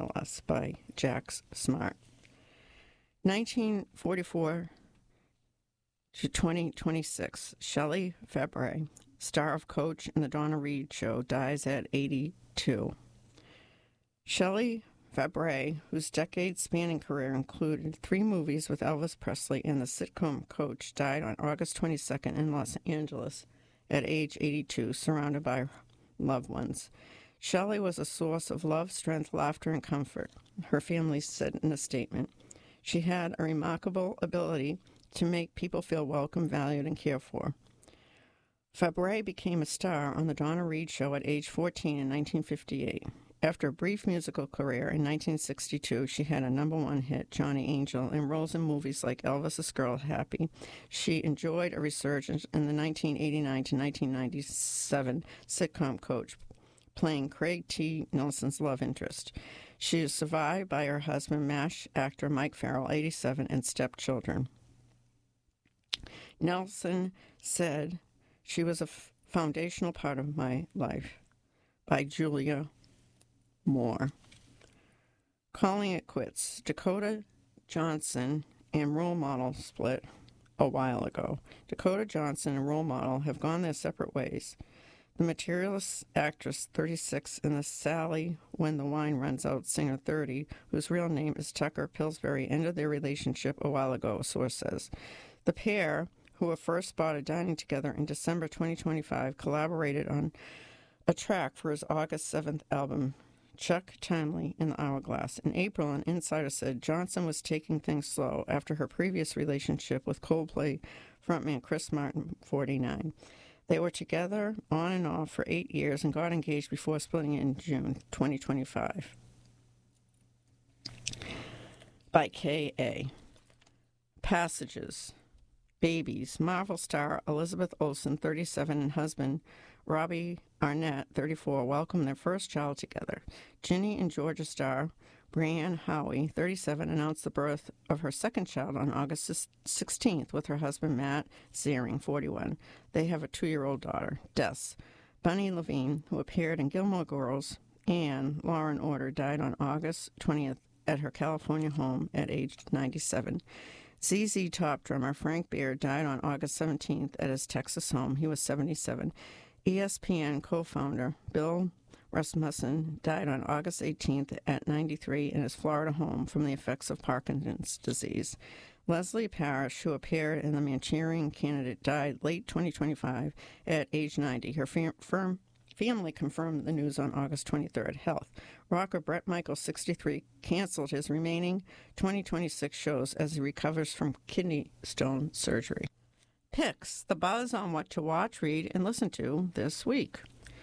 no less, by Jack Smart. 1944 to 2026, Shelley Fabares, star of Coach and The Donna Reed Show, dies at 82. Shelley Fabares, whose decade-spanning career included 3 movies with Elvis Presley and the sitcom Coach, died on August 22nd in Los Angeles at age 82, surrounded by loved ones. Shelley was a source of love, strength, laughter, and comfort, her family said in a statement. She had a remarkable ability to make people feel welcome, valued, and cared for. Fabares became a star on The Donna Reed Show at age 14 in 1958. After a brief musical career in 1962, she had a #1 hit, Johnny Angel, and roles in movies like Elvis's Girl Happy. She enjoyed a resurgence in the 1989 to 1997 sitcom Coach, playing Craig T. Nelson's love interest. She is survived by her husband, MASH actor Mike Farrell, 87, and stepchildren. Nelson said, "She was a foundational part of my life," by Julia Moore. Calling it quits. Dakota Johnson and Role Model split a while ago. Dakota Johnson and Role Model have gone their separate ways. The Materialist actress, 36, and the Sally When the Wine Runs Out singer, 30, whose real name is Tucker Pillsbury, ended their relationship a while ago, a source says. The pair, who were first spotted dining together in December 2025, collaborated on a track for his August 7th album, Chuck Timely in the Hourglass. In April, an insider said Johnson was taking things slow after her previous relationship with Coldplay frontman Chris Martin, 49. They were together on and off for 8 years and got engaged before splitting in June 2025. By K.A. Passages. Babies. Marvel star Elizabeth Olsen, 37, and husband Robbie Arnett, 34, welcomed their first child together. Ginny and Georgia star Brianne Howie, 37, announced the birth of her second child on August 16th with her husband Matt Ziering, 41. They have a 2-year-old daughter, Des. Bunny Levine, who appeared in Gilmore Girls and Law and Order, died on August 20th at her California home at age 97. ZZ Top drummer Frank Beard died on August 17th at his Texas home. He was 77. ESPN co-founder Bill Rasmussen died on August 18th at 93 in his Florida home from the effects of Parkinson's disease. Leslie Parrish, who appeared in The Manchurian Candidate, died late 2025 at age 90. Her family confirmed the news on August 23rd. Health. Rocker Bret Michaels, 63, canceled his remaining 2026 shows as he recovers from kidney stone surgery. Picks. The buzz on what to watch, read, and listen to this week.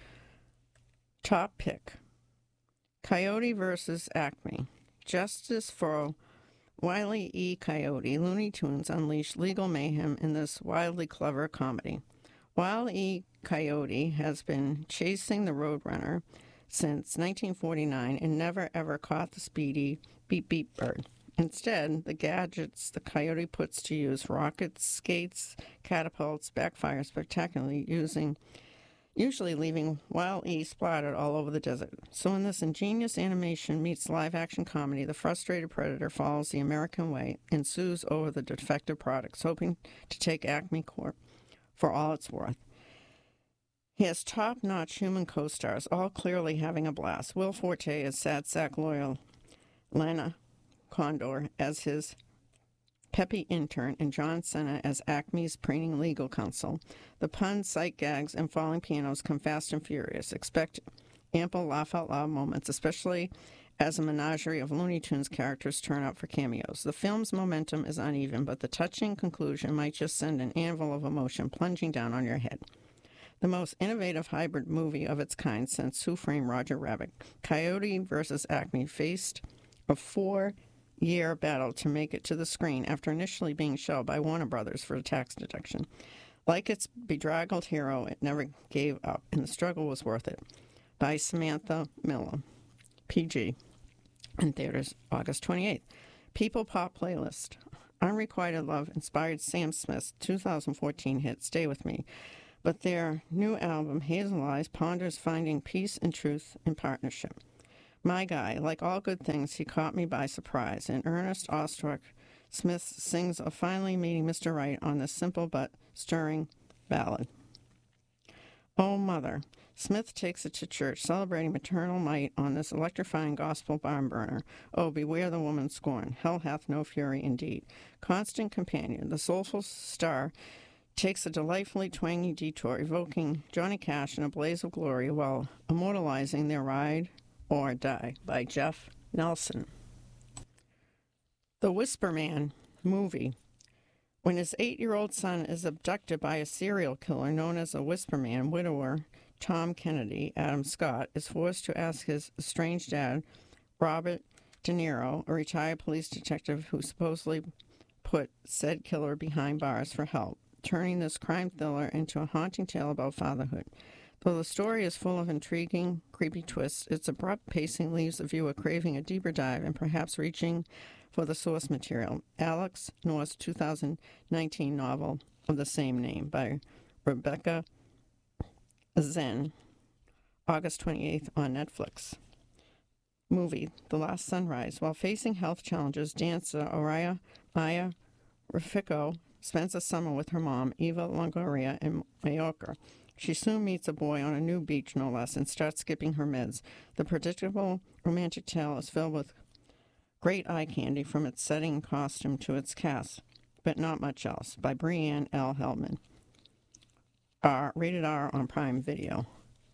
Top pick. Coyote versus Acme. Justice for Wile E. Coyote. Looney Tunes unleash legal mayhem in this wildly clever comedy. Wile E. Coyote has been chasing the Roadrunner since 1949 and never ever caught the speedy beep beep bird. Instead, the gadgets the coyote puts to use, rockets, skates, catapults, backfire spectacularly, usually leaving Wile E. splattered all over the desert. So in this ingenious animation meets live-action comedy, the frustrated predator follows the American way and sues over the defective products, hoping to take Acme Corp for all it's worth. He has top-notch human co-stars, all clearly having a blast. Will Forte as Sad Sack loyal Lana Condor as his peppy intern, and John Cena as Acme's preening legal counsel. The puns, sight gags, and falling pianos come fast and furious. Expect ample laugh-out-loud moments, especially as a menagerie of Looney Tunes characters turn up for cameos. The film's momentum is uneven, but the touching conclusion might just send an anvil of emotion plunging down on your head. The most innovative hybrid movie of its kind since Who Framed Roger Rabbit. Coyote versus Acme faced a 4-year battle to make it to the screen after initially being shelved by Warner Brothers for a tax deduction. Like its bedraggled hero, it never gave up, and the struggle was worth it. By Samantha Miller. PG. In theaters August 28th. People Pop Playlist. Unrequited Love inspired Sam Smith's 2014 hit Stay With Me, but their new album, Hazel Eyes, ponders finding peace and truth in partnership. My guy, like all good things, he caught me by surprise. In earnest, awestruck, Smith sings of finally meeting Mr. Right on this simple but stirring ballad. Oh, Mother. Smith takes it to church, celebrating maternal might on this electrifying gospel barn burner. Oh, beware the woman scorned. Hell hath no fury indeed. Constant companion, the soulful star takes a delightfully twangy detour, evoking Johnny Cash in a blaze of glory while immortalizing their ride or die by Jeff Nelson. The Whisper Man movie. When his 8-year-old son is abducted by a serial killer known as a Whisper Man, widower Tom Kennedy, Adam Scott, is forced to ask his estranged dad, Robert De Niro, a retired police detective who supposedly put said killer behind bars, for help, turning this crime thriller into a haunting tale about fatherhood. Though the story is full of intriguing, creepy twists, its abrupt pacing leaves the viewer craving a deeper dive and perhaps reaching for the source material. Alex North's 2019 novel of the same name by Rebecca Zen, August 28th on Netflix. Movie, The Last Sunrise. While facing health challenges, dancer Maya Rafico spends a summer with her mom, Eva Longoria, in Mallorca. She soon meets a boy on a new beach, no less, and starts skipping her meds. The predictable romantic tale is filled with great eye candy from its setting and costume to its cast, but not much else, by Brianne L. Hellman. Rated R on Prime Video.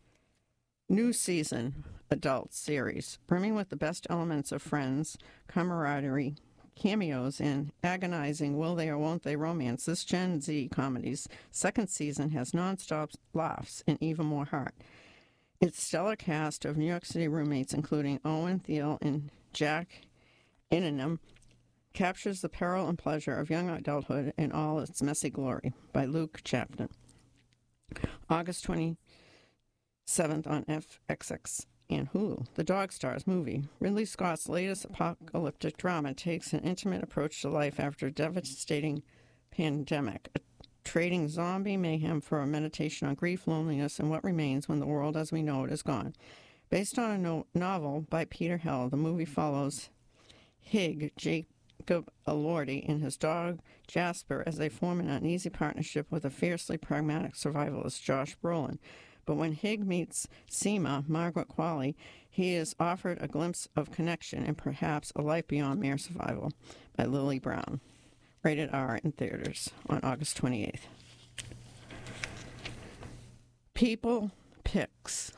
New season, adult series, brimming with the best elements of Friends, camaraderie, cameos, and agonizing will they or won't they romance. This Gen Z comedy's second season has nonstop laughs and even more heart. Its stellar cast of New York City roommates, including Owen Thiel and Jack Inningham, captures the peril and pleasure of young adulthood in all its messy glory, by Luke Chapman. August 27th on FXX and Hulu. The Dog Stars movie. Ridley Scott's latest apocalyptic drama takes an intimate approach to life after a devastating pandemic, trading zombie mayhem for a meditation on grief, loneliness, and what remains when the world as we know it is gone. Based on a novel by Peter Hell, the movie follows Hig, Jacob Elordi, and his dog Jasper as they form an uneasy partnership with a fiercely pragmatic survivalist, Josh Brolin. But when Hig meets Seema, Margaret Qualley, he is offered a glimpse of connection and perhaps a life beyond mere survival, by Lily Brown. Rated R in theaters on August 28th. People Picks.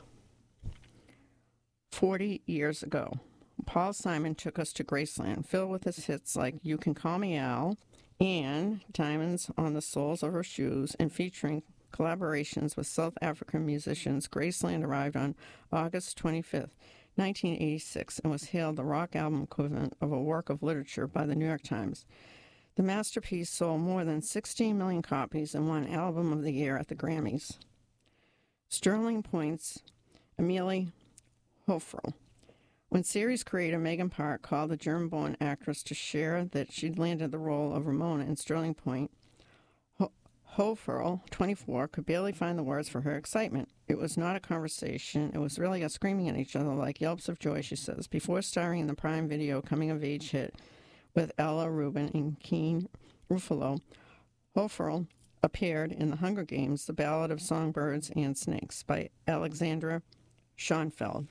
40 years ago, Paul Simon took us to Graceland, filled with his hits like You Can Call Me Al and Diamonds on the Soles of Her Shoes, and featuring collaborations with South African musicians. Graceland arrived on August 25th, 1986, and was hailed the rock album equivalent of a work of literature by the New York Times. The masterpiece sold more than 16 million copies and won Album of the Year at the Grammys. Sterling Point's Amelie Hofrel. When series creator Megan Park called the German-born actress to share that she'd landed the role of Ramona in Sterling Point, Hofrel, 24, could barely find the words for her excitement. It was not a conversation. It was really a screaming at each other like yelps of joy, she says. Before starring in the Prime Video coming-of-age hit with Ella Rubin and Keen Ruffalo, Hofrel appeared in The Hunger Games, The Ballad of Songbirds and Snakes, by Alexandra Schoenfeld.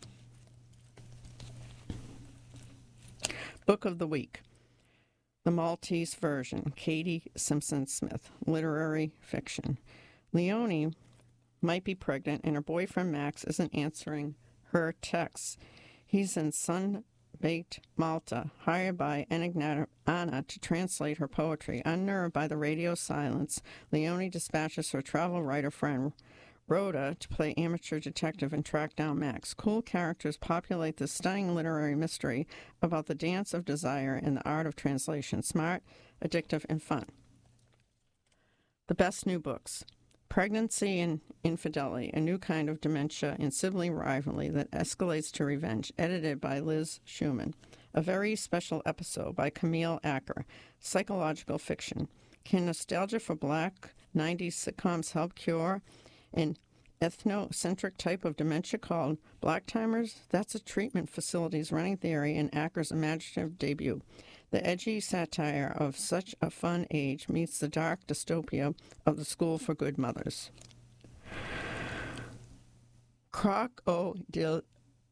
Book of the Week. The Maltese Version, Katie Simpson Smith, literary fiction. Leonie might be pregnant and her boyfriend Max isn't answering her texts. He's in sun-baked Malta, hired by Enigmata Anna to translate her poetry. Unnerved by the radio silence, Leonie dispatches her travel writer friend Rhoda to play amateur detective and track down Max. Cool characters populate this stunning literary mystery about the dance of desire and the art of translation. Smart, addictive, and fun. The best new books. Pregnancy and Infidelity, a new kind of dementia and sibling rivalry that escalates to revenge, edited by Liz Schumann. A Very Special Episode by Camille Acker. Psychological fiction. Can nostalgia for black 90s sitcoms help cure an ethnocentric type of dementia called Black Timers? That's a treatment facility's running theory and Acker's imaginative debut. The edgy satire of such a fun age meets the dark dystopia of the School for Good Mothers. Crocodilopoulos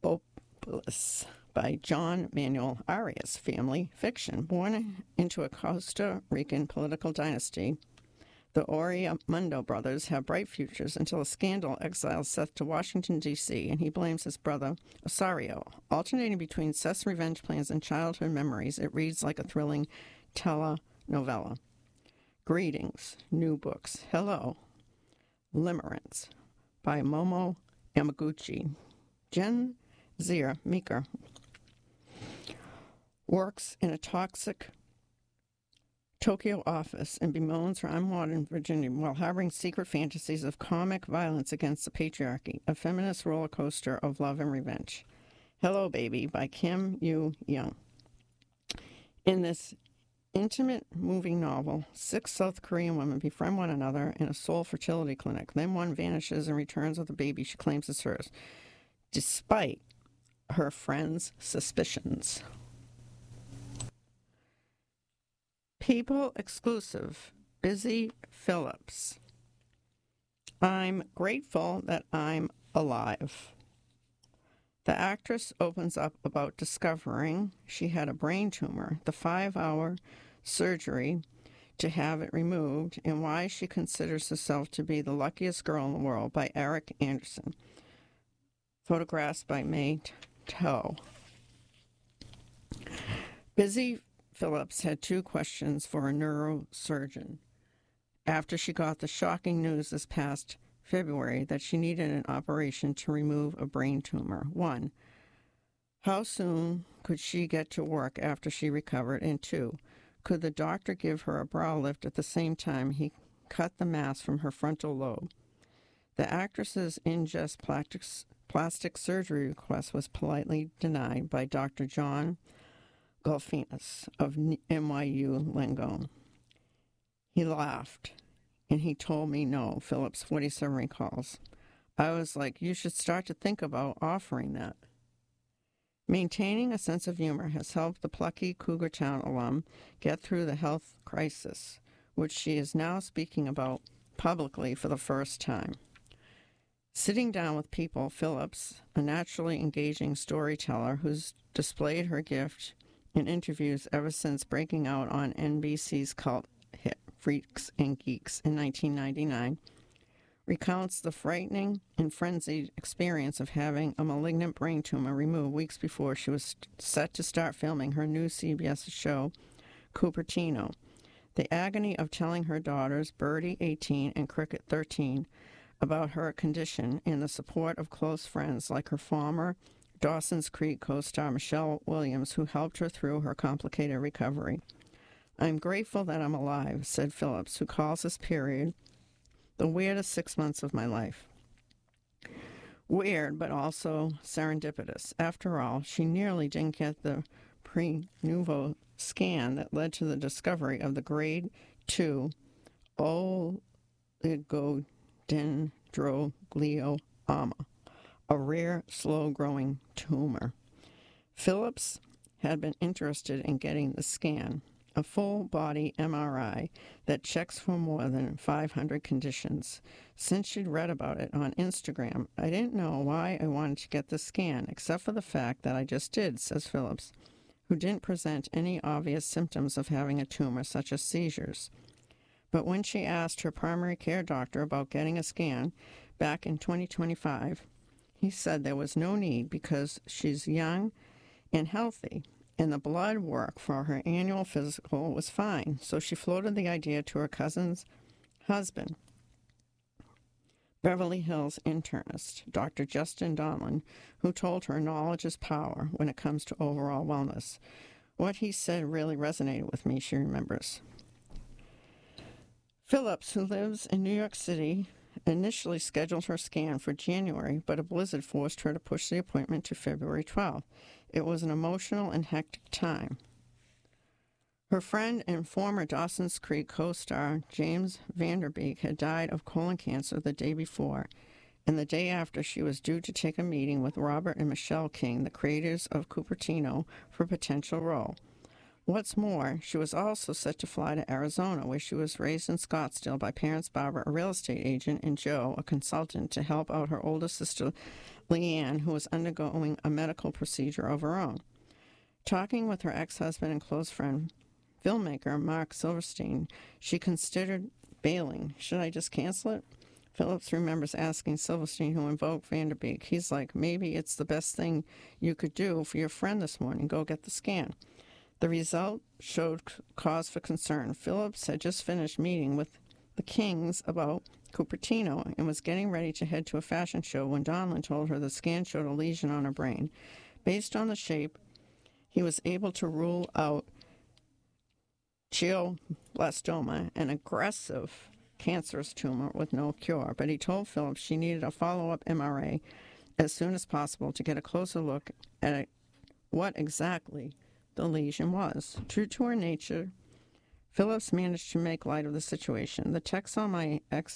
by John Manuel Arias, family fiction. Born into a Costa Rican political dynasty, the Oriamundo brothers have bright futures until a scandal exiles Seth to Washington, D.C., and he blames his brother, Osario. Alternating between Seth's revenge plans and childhood memories, it reads like a thrilling telenovela. Greetings, new books. Hello, Limerence by Momo Yamaguchi. Jen Zier Meeker works in a toxic Tokyo office and bemoans her unwanted virginity while harboring secret fantasies of comic violence against the patriarchy, a feminist roller coaster of love and revenge. Hello, Baby by Kim Yu Young. In this intimate moving novel, 6 South Korean women befriend one another in a soul fertility clinic. Then one vanishes and returns with a baby she claims is hers, despite her friends' suspicions. People exclusive, Busy Phillips. I'm grateful that I'm alive. The actress opens up about discovering she had a brain tumor, the 5-hour surgery to have it removed, and why she considers herself to be the luckiest girl in the world by Eric Anderson. Photographs by May Toe. Busy Phillips had 2 questions for a neurosurgeon after she got the shocking news this past February that she needed an operation to remove a brain tumor. 1. How soon could she get to work after she recovered? And 2. Could the doctor give her a brow lift at the same time he cut the mass from her frontal lobe? The actress's ingest plastic surgery request was politely denied by Dr. John Golfinas of NYU Langone. He laughed, and he told me no, Phillips 47 recalls. I was like, you should start to think about offering that. Maintaining a sense of humor has helped the plucky Cougar Town alum get through the health crisis, which she is now speaking about publicly for the first time. Sitting down with people, Phillips, a naturally engaging storyteller who's displayed her gift in interviews ever since breaking out on NBC's cult hit Freaks and Geeks in 1999, recounts the frightening and frenzied experience of having a malignant brain tumor removed weeks before she was set to start filming her new CBS show, Cupertino. The agony of telling her daughters, Birdie, 18, and Cricket, 13, about her condition and the support of close friends like her former Dawson's Creek co-star Michelle Williams, who helped her through her complicated recovery. I'm grateful that I'm alive, said Phillips, who calls this period the weirdest 6 months of my life. Weird, but also serendipitous. After all, she nearly didn't get the pre-nouveau scan that led to the discovery of the grade 2 oligodendroglioma, a rare, slow-growing tumor. Phillips had been interested in getting the scan, a full-body MRI that checks for more than 500 conditions. Since she'd read about it on Instagram, I didn't know why I wanted to get the scan, except for the fact that I just did, says Phillips, who didn't present any obvious symptoms of having a tumor, such as seizures. But when she asked her primary care doctor about getting a scan back in 2025, he said there was no need because she's young and healthy, and the blood work for her annual physical was fine, so she floated the idea to her cousin's husband, Beverly Hills internist, Dr. Justin Donlan, who told her knowledge is power when it comes to overall wellness. What he said really resonated with me, she remembers. Phillips, who lives in New York City, initially scheduled her scan for January, but a blizzard forced her to push the appointment to February 12th. It was an emotional and hectic time. Her friend and former Dawson's Creek co-star James Vanderbeek had died of colon cancer the day before, and the day after she was due to take a meeting with Robert and Michelle King, the creators of Cupertino, for a potential role. What's more, she was also set to fly to Arizona, where she was raised in Scottsdale by parents Barbara, a real estate agent, and Joe, a consultant, to help out her older sister Leanne, who was undergoing a medical procedure of her own. Talking with her ex-husband and close friend, filmmaker Mark Silverstein, she considered bailing. Should I just cancel it? Phillips remembers asking Silverstein, who invoked Vanderbeek. He's like, maybe it's the best thing you could do for your friend this morning. Go get the scan. The result showed cause for concern. Phillips had just finished meeting with the Kings about Cupertino and was getting ready to head to a fashion show when Donlin told her the scan showed a lesion on her brain. Based on the shape, he was able to rule out glioblastoma, an aggressive cancerous tumor with no cure, but he told Phillips she needed a follow-up MRI as soon as possible to get a closer look at what exactly the lesion was. True to her nature, Phillips managed to make light of the situation. The texts on my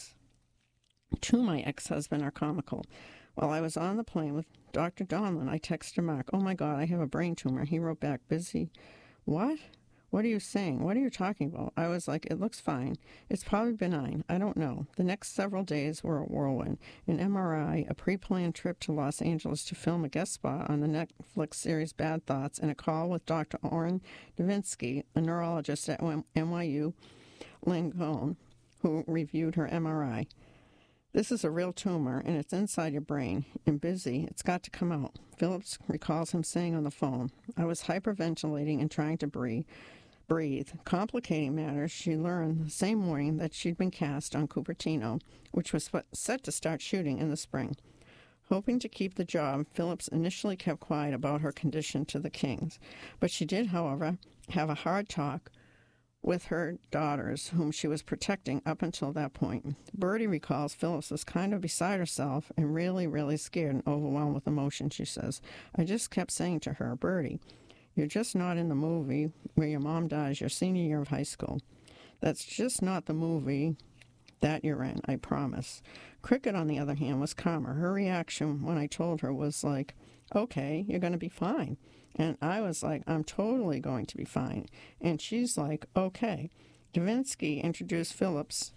ex-husband are comical. While I was on the plane with Dr. Donlin, I texted Mark, "Oh my God, I have a brain tumor." He wrote back, "Busy." What? What are you saying? What are you talking about? I was like, it looks fine. It's probably benign. I don't know. The next several days were a whirlwind. An MRI, a pre-planned trip to Los Angeles to film a guest spot on the Netflix series Bad Thoughts, and a call with Dr. Oren Davinsky, a neurologist at NYU Langone, who reviewed her MRI. This is a real tumor, and it's inside your brain. And busy, it's got to come out. Phillips recalls him saying on the phone, "I was hyperventilating and trying to breathe. Complicating matters, she learned the same morning that she'd been cast on Cupertino, which was set to start shooting in the spring. Hoping to keep the job, Phillips initially kept quiet about her condition to the Kings. But she did, however, have a hard talk with her daughters, whom she was protecting up until that point. Birdie recalls Phillips was kind of beside herself and really, really scared and overwhelmed with emotion, she says. "I just kept saying to her, 'Birdie, you're just not in the movie where your mom dies your senior year of high school. That's just not the movie that you're in, I promise.' Cricket, on the other hand, was calmer. Her reaction when I told her was like, 'Okay, you're going to be fine.' And I was like, 'I'm totally going to be fine.' And she's like, 'Okay.'" Davinsky introduced Phillips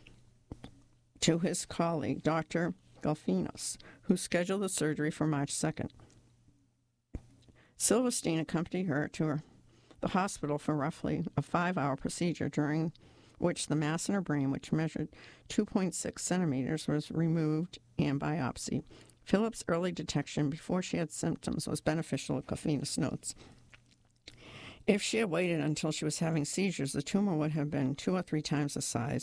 to his colleague, Dr. Galfinos, who scheduled the surgery for March 2nd. Silverstein accompanied her to the hospital for roughly a 5-hour procedure, during which the mass in her brain, which measured 2.6 centimeters, was removed and biopsied. Phillips' early detection before she had symptoms was beneficial, Galfinos notes. If she had waited until she was having seizures, the tumor would have been 2 or 3 times the size.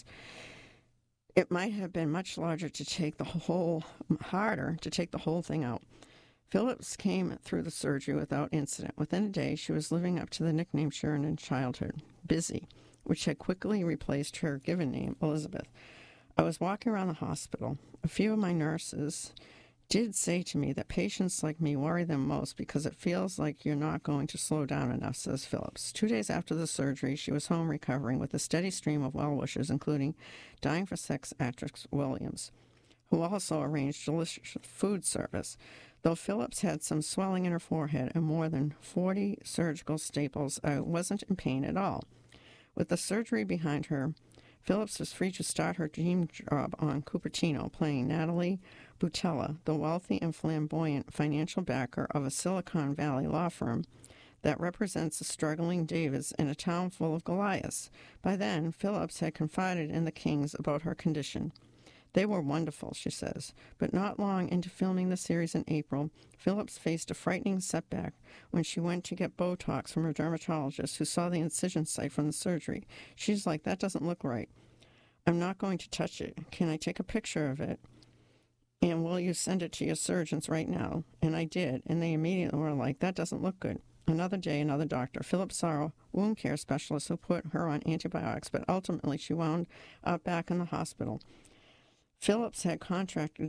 It might have been much larger harder to take the whole thing out. Phillips came through the surgery without incident. Within a day, she was living up to the nickname she earned in childhood, Busy, which had quickly replaced her given name, Elizabeth. I was walking around the hospital. A few of my nurses did say to me that patients like me worry them most because it feels like you're not going to slow down enough, says Phillips. 2 days after the surgery, she was home recovering with a steady stream of well-wishers, including Dying for Sex actress Williams, who also arranged delicious food service. Though Phillips had some swelling in her forehead and more than 40 surgical staples, I wasn't in pain at all. With the surgery behind her, Phillips was free to start her dream job on Cupertino, playing Natalie Butella, the wealthy and flamboyant financial backer of a Silicon Valley law firm that represents the struggling Davids in a town full of Goliaths. By then, Phillips had confided in the Kings about her condition. They were wonderful, she says, but not long into filming the series in April, Phillips faced a frightening setback when she went to get Botox from her dermatologist, who saw the incision site from the surgery. She's like, "That doesn't look right. I'm not going to touch it. Can I take a picture of it? And will you send it to your surgeons right now?" And I did, and they immediately were like, "That doesn't look good." Another day, another doctor. Phillips saw a wound care specialist who put her on antibiotics, but ultimately she wound up back in the hospital. Phillips had contracted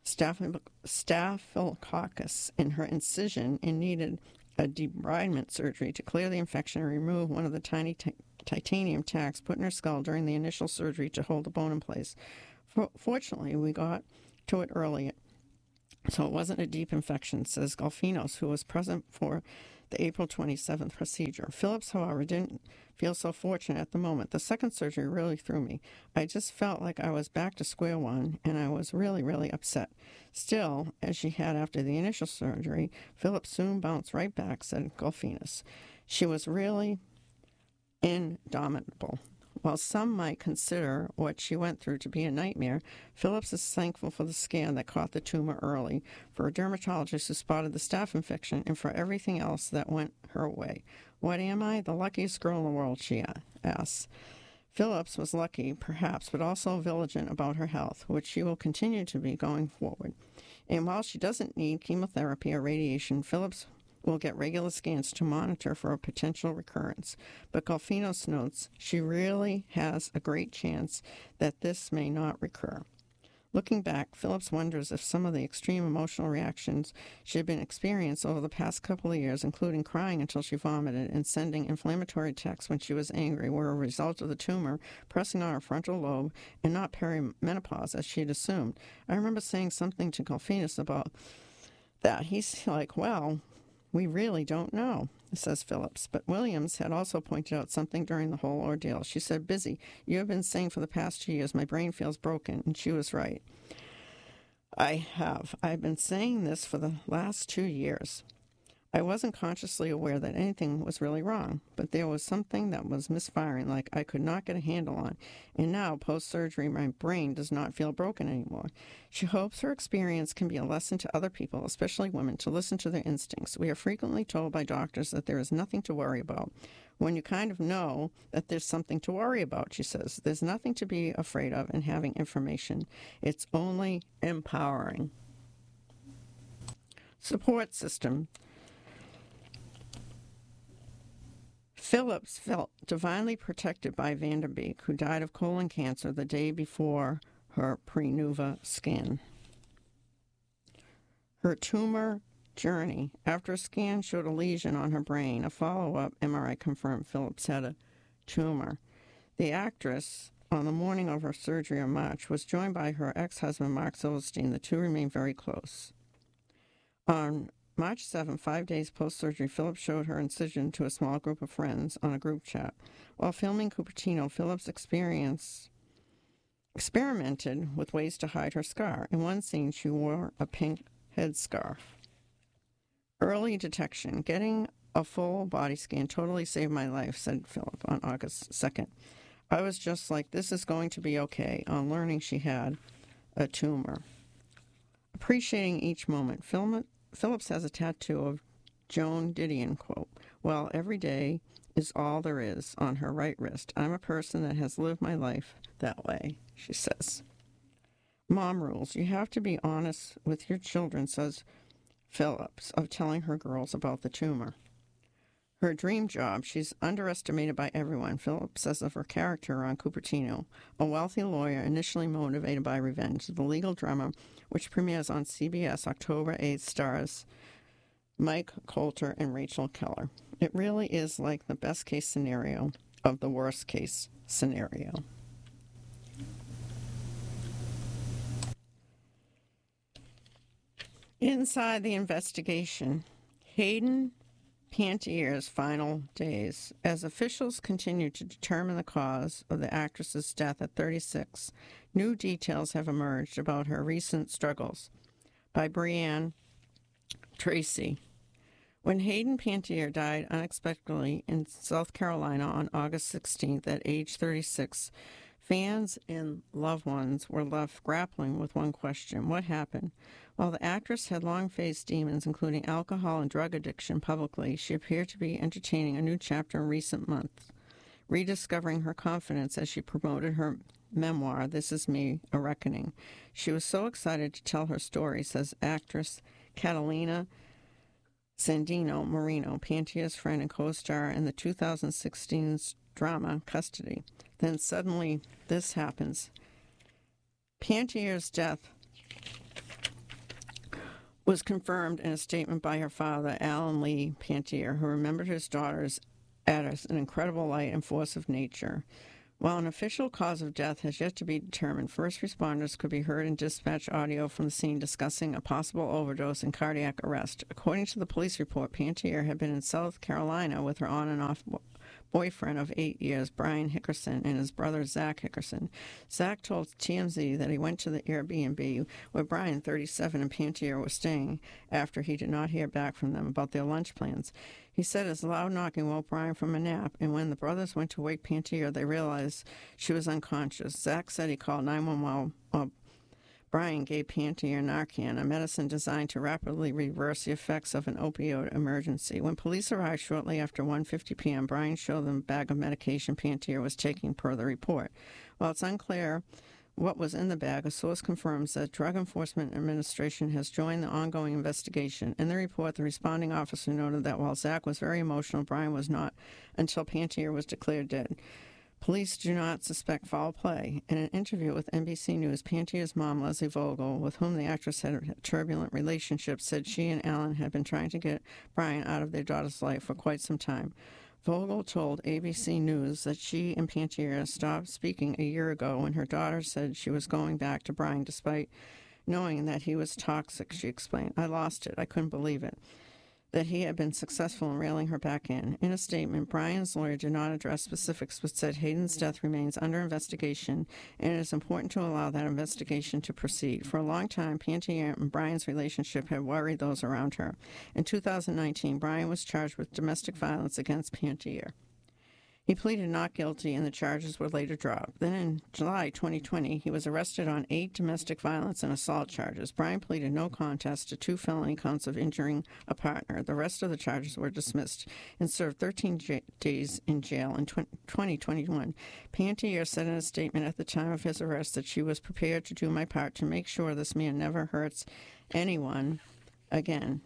staphylococcus in her incision and needed a debridement surgery to clear the infection and remove one of the tiny titanium tacks put in her skull during the initial surgery to hold the bone in place. Fortunately, we got to it early, so it wasn't a deep infection, says Golfinos, who was present for the April 27th procedure. Phillips, however, didn't feel so fortunate at the moment. The second surgery really threw me. I just felt like I was back to square one, and I was really, really upset. Still, as she had after the initial surgery, Phillips soon bounced right back, said Golfinos. She was really indomitable. While some might consider what she went through to be a nightmare, Phillips is thankful for the scan that caught the tumor early, for a dermatologist who spotted the staph infection, and for everything else that went her way. What am I? The luckiest girl in the world, she asks. Phillips was lucky, perhaps, but also vigilant about her health, which she will continue to be going forward. And while she doesn't need chemotherapy or radiation, Phillips will get regular scans to monitor for a potential recurrence. But Golfinos notes she really has a great chance that this may not recur. Looking back, Phillips wonders if some of the extreme emotional reactions she had been experiencing over the past couple of years, including crying until she vomited and sending inflammatory texts when she was angry, were a result of the tumor pressing on her frontal lobe and not perimenopause, as she had assumed. I remember saying something to Golfinos about that. He's like, well, we really don't know, says Phillips. But Williams had also pointed out something during the whole ordeal. She said, Busy, you have been saying for the past 2 years, my brain feels broken, and she was right. I have. I've been saying this for the last 2 years. I wasn't consciously aware that anything was really wrong, but there was something that was misfiring, like I could not get a handle on. And now, post-surgery, my brain does not feel broken anymore. She hopes her experience can be a lesson to other people, especially women, to listen to their instincts. We are frequently told by doctors that there is nothing to worry about. When you kind of know that there's something to worry about, she says, there's nothing to be afraid of in having information. It's only empowering. Support system. Phillips felt divinely protected by Vanderbeek, who died of colon cancer the day before her Prenuva scan. Her tumor journey. After a scan showed a lesion on her brain, a follow-up MRI confirmed Phillips had a tumor. The actress, on the morning of her surgery in March, was joined by her ex-husband, Mark Silverstein. The two remained very close. On March 7, 5 days post-surgery, Phillips showed her incision to a small group of friends on a group chat. While filming Cupertino, Phillips experimented with ways to hide her scar. In one scene, she wore a pink headscarf. Early detection. Getting a full body scan totally saved my life, said Phillips on August 2nd. I was just like, this is going to be okay, on learning she had a tumor. Appreciating each moment. Phillips has a tattoo of Joan Didion quote, well, every day is all there is, on her right wrist. I'm a person that has lived my life that way, she says. Mom rules. You have to be honest with your children, says Phillips, of telling her girls about the tumor. Her dream job. She's underestimated by everyone. Phillips says of her character on Cupertino, a wealthy lawyer initially motivated by revenge. The legal drama, which premieres on CBS October 8th, stars Mike Colter and Rachel Keller. It really is like the best-case scenario of the worst-case scenario. Inside the investigation, Hayden Pantier's final days. As officials continue to determine the cause of the actress's death at 36, new details have emerged about her recent struggles. By Brianne Tracy. When Hayden Pantier died unexpectedly in South Carolina on August 16th at age 36, fans and loved ones were left grappling with one question: what happened? While the actress had long faced demons, including alcohol and drug addiction publicly, she appeared to be entertaining a new chapter in recent months, rediscovering her confidence as she promoted her memoir, This Is Me, A Reckoning. She was so excited to tell her story, says actress Catalina Sandino Marino, Pantier's friend and co-star in the 2016 drama Custody. Then suddenly this happens. Pantier's death was confirmed in a statement by her father, Alan Lee Pantier, who remembered his daughters as an incredible light and force of nature. While an official cause of death has yet to be determined, first responders could be heard in dispatch audio from the scene discussing a possible overdose and cardiac arrest. According to the police report, Pantier had been in South Carolina with her on and off boyfriend of 8 years, Brian Hickerson, and his brother, Zach Hickerson. Zach told TMZ that he went to the Airbnb where Brian, 37, and Pantier were staying after he did not hear back from them about their lunch plans. He said his loud knocking woke Brian from a nap, and when the brothers went to wake Pantier, they realized she was unconscious. Zach said he called 911 while Brian gave Pantier Narcan, a medicine designed to rapidly reverse the effects of an opioid emergency. When police arrived shortly after 1:50 p.m., Brian showed them a bag of medication Pantier was taking per the report. While it's unclear what was in the bag, a source confirms that Drug Enforcement Administration has joined the ongoing investigation. In the report, the responding officer noted that while Zach was very emotional, Brian was not until Pantier was declared dead. Police do not suspect foul play. In an interview with NBC News, Pantier's mom, Leslie Vogel, with whom the actress had a turbulent relationship, said she and Alan had been trying to get Brian out of their daughter's life for quite some time. Vogel told ABC News that she and Pantier stopped speaking a year ago when her daughter said she was going back to Brian despite knowing that he was toxic, she explained. I lost it. I couldn't believe it. That he had been successful in railing her back in. In a statement, Brian's lawyer did not address specifics, but said Hayden's death remains under investigation, and it is important to allow that investigation to proceed. For a long time, Pantier and Brian's relationship had worried those around her. In 2019, Brian was charged with domestic violence against Pantier. He pleaded not guilty, and the charges were later dropped. Then in July 2020, he was arrested on 8 domestic violence and assault charges. Brian pleaded no contest to 2 felony counts of injuring a partner. The rest of the charges were dismissed and served 13 days in jail in 2021. Pantier said in a statement at the time of his arrest that she was prepared to do my part to make sure this man never hurts anyone again.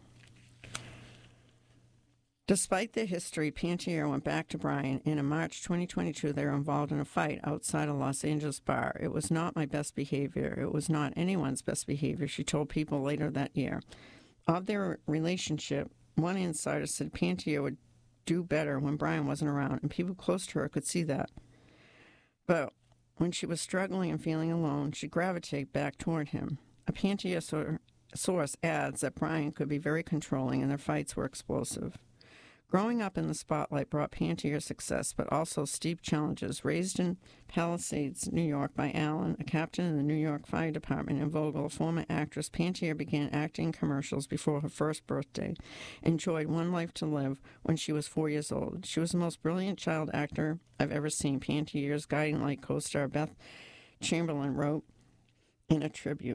Despite their history, Pantier went back to Brian, and in March 2022, they were involved in a fight outside a Los Angeles bar. It was not my best behavior. It was not anyone's best behavior, she told People later that year. Of their relationship, one insider said Pantier would do better when Brian wasn't around, and people close to her could see that. But when she was struggling and feeling alone, she'd gravitate back toward him. A Pantier source adds that Brian could be very controlling, and their fights were explosive. Growing up in the spotlight brought Pantier success, but also steep challenges. Raised in Palisades, New York by Alan, a captain in the New York Fire Department, and Vogel, a former actress, Pantier began acting in commercials before her first birthday. Enjoyed One Life to Live when she was 4 years old. She was the most brilliant child actor I've ever seen, Pantier's Guiding Light co-star Beth Chamberlain wrote in a tribute.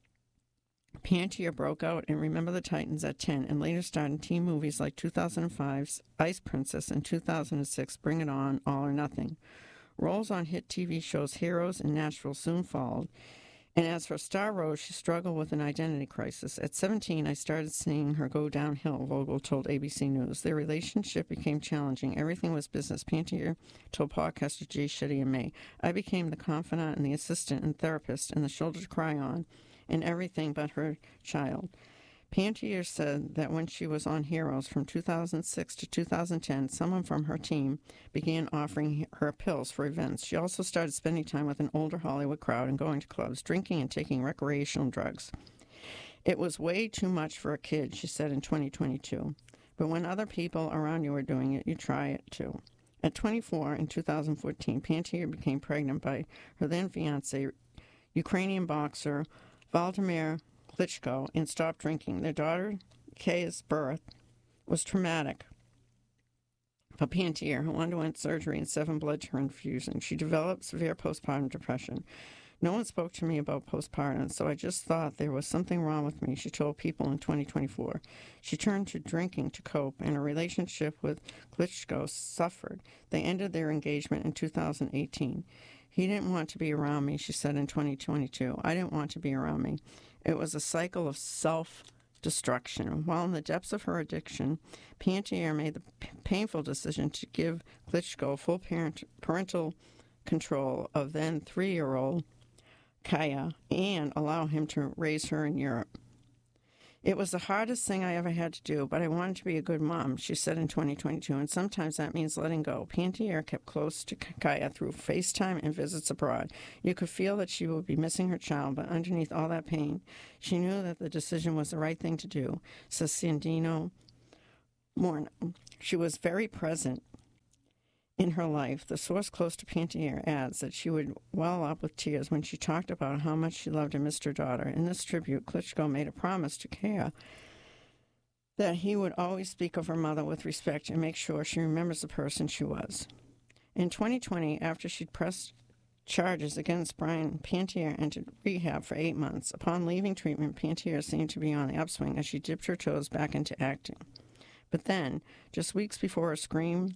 Pantier broke out in Remember the Titans at 10 and later starred in teen movies like 2005's Ice Princess and 2006 Bring It On, All or Nothing. Roles on hit TV shows Heroes and Nashville soon followed, and as her star rose, she struggled with an identity crisis. At 17, I started seeing her go downhill, Vogel told ABC News. Their relationship became challenging. Everything was business, Pantier told podcaster Jay Shetty in May. I became the confidant and the assistant and therapist and the shoulder to cry on, and everything but her child. Pantier said that when she was on Heroes from 2006 to 2010, someone from her team began offering her pills for events. She also started spending time with an older Hollywood crowd and going to clubs, drinking and taking recreational drugs. It was way too much for a kid, she said in 2022. But when other people around you are doing it, you try it too. At 24 in 2014, Pantier became pregnant by her then fiancé, Ukrainian boxer Vladimir Klitschko, and stopped drinking. Their daughter, Kaya's birth was traumatic for Pantier, who underwent surgery and 7 blood transfusions. She developed severe postpartum depression. No one spoke to me about postpartum, so I just thought there was something wrong with me, she told People in 2024. She turned to drinking to cope, and her relationship with Klitschko suffered. They ended their engagement in 2018. He didn't want to be around me, she said in 2022. I didn't want to be around me. It was a cycle of self-destruction. While in the depths of her addiction, Pantier made the painful decision to give Klitschko full parental control of then 3-year-old Kaya and allow him to raise her in Europe. It was the hardest thing I ever had to do, but I wanted to be a good mom, she said in 2022, and sometimes that means letting go. Pantier kept close to Kaya through FaceTime and visits abroad. You could feel that she would be missing her child, but underneath all that pain, she knew that the decision was the right thing to do, says Sandino Morno. She was very present in her life. The source close to Pantier adds that she would well up with tears when she talked about how much she loved and missed her daughter. In this tribute, Klitschko made a promise to Kaya that he would always speak of her mother with respect and make sure she remembers the person she was. In 2020, after she'd pressed charges against Brian, Pantier entered rehab for 8 months. Upon leaving treatment, Pantier seemed to be on the upswing as she dipped her toes back into acting. But then, just weeks before her Scream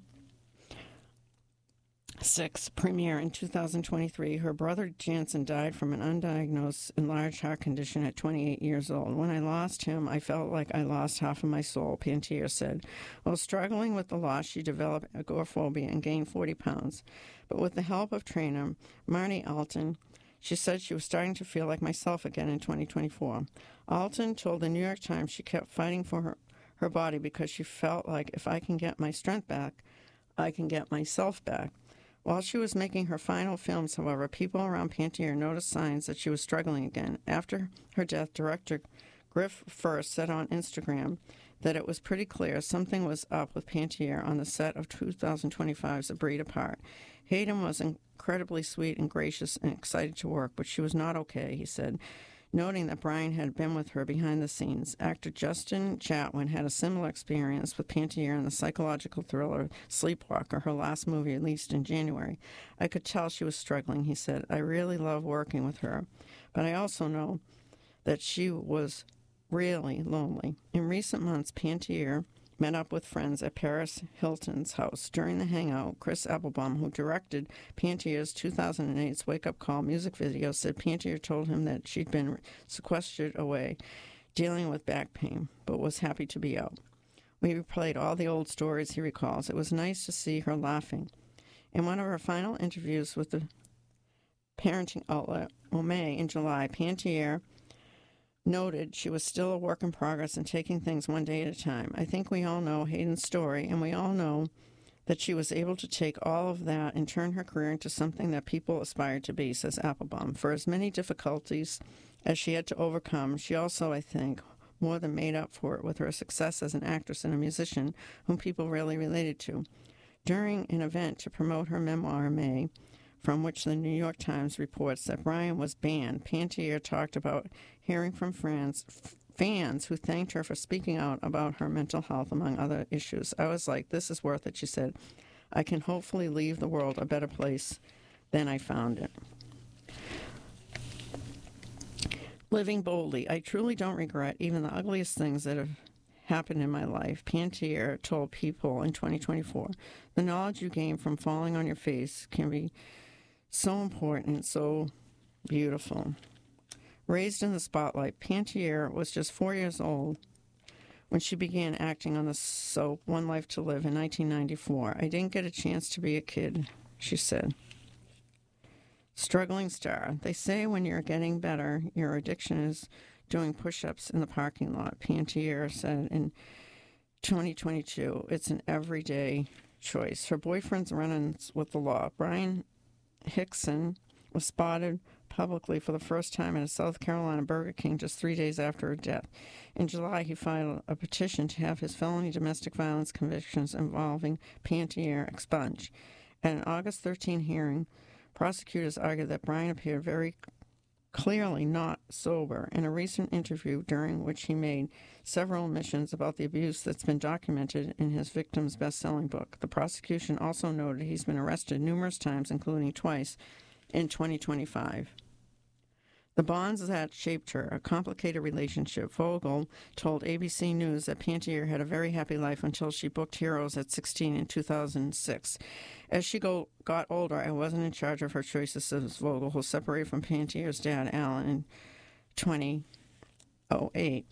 6 premiere in 2023, her brother Jansen died from an undiagnosed enlarged heart condition at 28 years old. When I lost him, I felt like I lost half of my soul, Pantier said. While struggling with the loss, she developed agoraphobia and gained 40 pounds. But with the help of trainer Marnie Alton, she said she was starting to feel like myself again in 2024. Alton told the New York Times she kept fighting for her body because she felt like if I can get my strength back, I can get myself back. While she was making her final films, however, people around Pantier noticed signs that she was struggling again. After her death, director Griff First said on Instagram that it was pretty clear something was up with Pantier on the set of 2025's A Breed Apart. Hayden was incredibly sweet and gracious and excited to work, but she was not okay, he said, noting that Brian had been with her behind the scenes. Actor Justin Chatwin had a similar experience with Pantier in the psychological thriller Sleepwalker, her last movie released in January. I could tell she was struggling, he said. I really love working with her, but I also know that she was really lonely. In recent months, Pantier met up with friends at Paris Hilton's house. During the hangout, Chris Applebaum, who directed Pantier's 2008's Wake Up Call music video, said Pantier told him that she'd been sequestered away, dealing with back pain, but was happy to be out. We replayed all the old stories, he recalls. It was nice to see her laughing. In one of her final interviews with the parenting outlet Omé in July, Pantier noted she was still a work in progress and taking things one day at a time. I think we all know Hayden's story, and we all know that she was able to take all of that and turn her career into something that people aspired to be, says Applebaum. For as many difficulties as she had to overcome, she also, I think, more than made up for it with her success as an actress and a musician whom people really related to. During an event to promote her memoir in May, from which the New York Times reports that Brian was banned, Pantier talked about hearing from fans who thanked her for speaking out about her mental health, among other issues. I was like, this is worth it, she said. I can hopefully leave the world a better place than I found it. Living boldly. I truly don't regret even the ugliest things that have happened in my life, Pantier told People in 2024. The knowledge you gain from falling on your face can be so important and so beautiful. Raised in the spotlight, Pantier was just 4 years old when she began acting on the soap One Life to Live in 1994. I didn't get a chance to be a kid, she said. Struggling star. They say when you're getting better, your addiction is doing push-ups in the parking lot, Pantier said in 2022. It's an everyday choice. Her boyfriend's run-ins with the law. Brian Hickson was spotted publicly for the first time at a South Carolina Burger King just 3 days after her death. In July, he filed a petition to have his felony domestic violence convictions involving Pantier expunged. At an August 13 hearing, prosecutors argued that Brian appeared very clearly not sober in a recent interview during which he made several admissions about the abuse that's been documented in his victim's best-selling book. The prosecution also noted he's been arrested numerous times, including twice in 2025. The bonds that shaped her, a complicated relationship. Vogel told ABC News that Pantier had a very happy life until she booked Heroes at 16 in 2006. As she got older, I wasn't in charge of her choices, says Vogel, who separated from Pantier's dad, Alan, in 2008.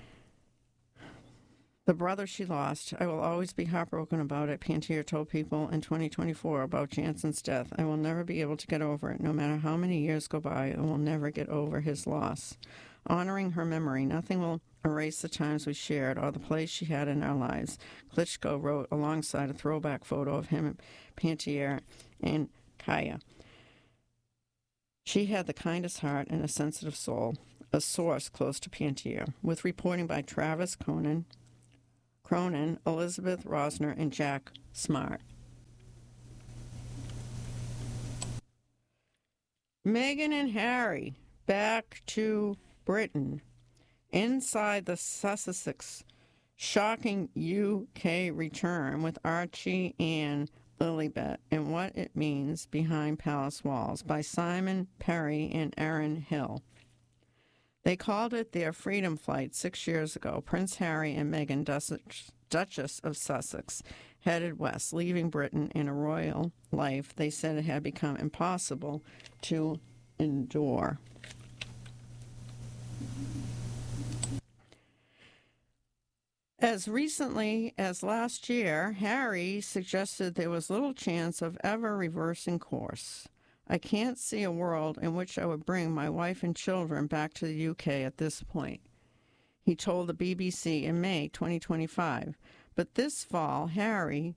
The brother she lost, I will always be heartbroken about it, Pantier told People in 2024 about Jansen's death. I will never be able to get over it. No matter how many years go by, I will never get over his loss. honoring her memory. Nothing will erase the times we shared or the place she had in our lives, Klitschko wrote alongside a throwback photo of him, Pantier, and Kaya. She had the kindest heart and a sensitive soul, a source close to Pantier, with reporting by Travis Cronin, Elizabeth Rosner, and Jack Smart. Meghan and Harry back to Britain. Inside the Sussex, shocking UK return with Archie and Lilibet and what it means behind palace walls by Simon Perry and Aaron Hill. They called it their freedom flight 6 years ago. Prince Harry and Meghan, Duchess of Sussex, headed west, leaving Britain in a royal life they said it had become impossible to endure. As recently as last year, Harry suggested there was little chance of ever reversing course. I can't see a world in which I would bring my wife and children back to the UK at this point, he told the BBC in May 2025. But this fall, Harry,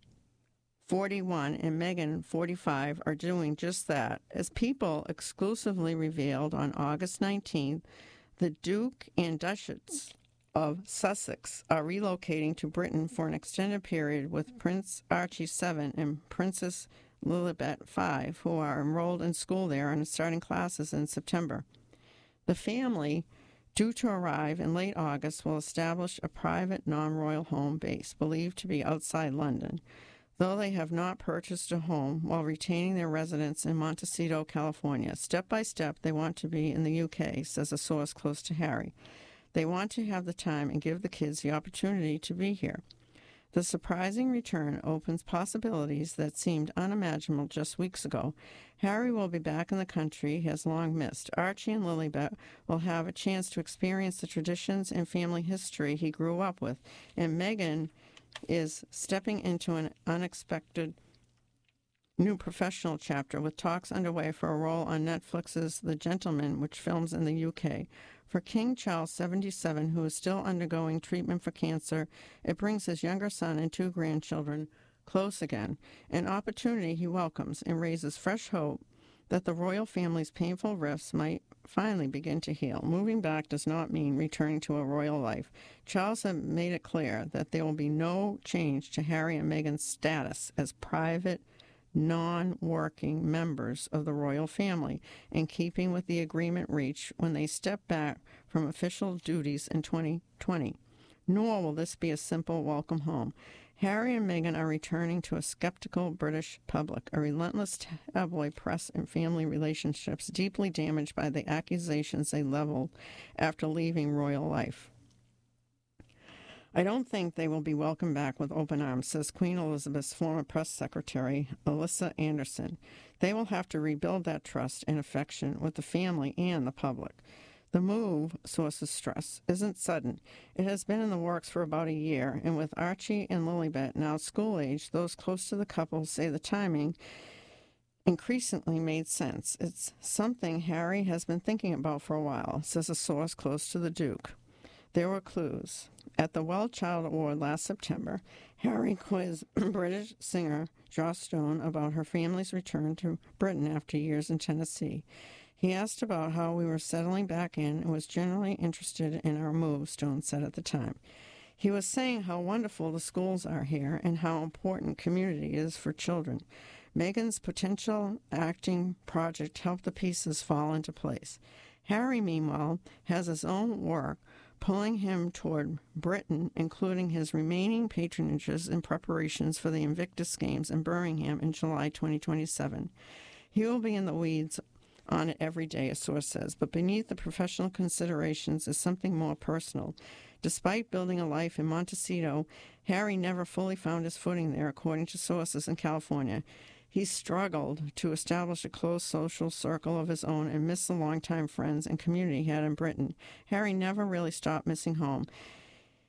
41, and Meghan, 45, are doing just that. As People exclusively revealed on August 19th, the Duke and Duchess of Sussex are relocating to Britain for an extended period with Prince Archie 7 and Princess Lilibet 5, who are enrolled in school there and starting classes in September. The family, due to arrive in late August, will establish a private non-royal home base, believed to be outside London, though they have not purchased a home while retaining their residence in Montecito, California. Step by step, they want to be in the UK, says a source close to Harry. They want to have the time and give the kids the opportunity to be here. The surprising return opens possibilities that seemed unimaginable just weeks ago. Harry will be back in the country he has long missed. Archie and Lilibet will have a chance to experience the traditions and family history he grew up with. And Meghan is stepping into an unexpected new professional chapter with talks underway for a role on Netflix's The Gentleman, which films in the UK. For King Charles, 77, who is still undergoing treatment for cancer, it brings his younger son and 2 grandchildren close again, an opportunity he welcomes and raises fresh hope that the royal family's painful rifts might finally begin to heal. Moving back does not mean returning to a royal life. Charles had made it clear that there will be no change to Harry and Meghan's status as private, non-working members of the royal family, in keeping with the agreement reached when they stepped back from official duties in 2020. Nor will this be a simple welcome home. Harry and Meghan are returning to a skeptical British public, a relentless tabloid press and family relationships deeply damaged by the accusations they leveled after leaving royal life. I don't think they will be welcomed back with open arms, says Queen Elizabeth's former press secretary, Alyssa Anderson. They will have to rebuild that trust and affection with the family and the public. The move, sources stress, isn't sudden. It has been in the works for about a year, and with Archie and Lilibet now school age, those close to the couple say the timing increasingly made sense. It's something Harry has been thinking about for a while, says a source close to the Duke. There were clues. At the Well Child Award last September, Harry quizzed British singer Joss Stone about her family's return to Britain after years in Tennessee. He asked about how we were settling back in and was generally interested in our move, Stone said at the time. He was saying how wonderful the schools are here and how important community is for children. Meghan's potential acting project helped the pieces fall into place. Harry, meanwhile, has his own work pulling him toward Britain, including his remaining patronages and preparations for the Invictus Games in Birmingham in July 2027. He will be in the weeds on it every day, a source says, but beneath the professional considerations is something more personal. Despite building a life in Montecito, Harry never fully found his footing there, according to sources in California. He struggled to establish a close social circle of his own and missed the longtime friends and community he had in Britain. Harry never really stopped missing home.